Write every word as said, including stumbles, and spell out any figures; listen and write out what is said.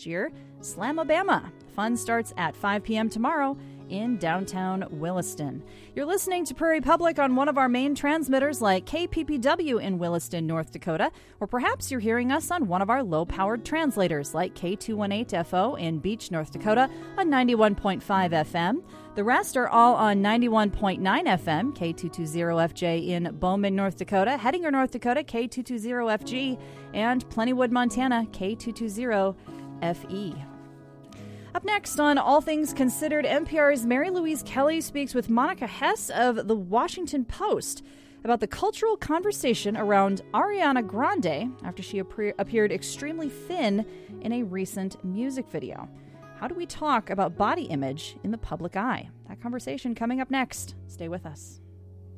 last year, Slamabama. Fun starts at five p.m. tomorrow in downtown Williston. You're listening to Prairie Public on one of our main transmitters like K P P W in Williston, North Dakota, or perhaps you're hearing us on one of our low-powered translators like K two eighteen F O in Beach, North Dakota on ninety-one point five F M. The rest are all on ninety-one point nine F M, K two twenty F J in Bowman, North Dakota, Hettinger, North Dakota, K two twenty F G, and Plentywood, Montana, K two twenty F E. Up next on All Things Considered, N P R's Mary Louise Kelly speaks with Monica Hess of The Washington Post about the cultural conversation around Ariana Grande after she appear- appeared extremely thin in a recent music video. How do we talk about body image in the public eye? That conversation coming up next. Stay with us.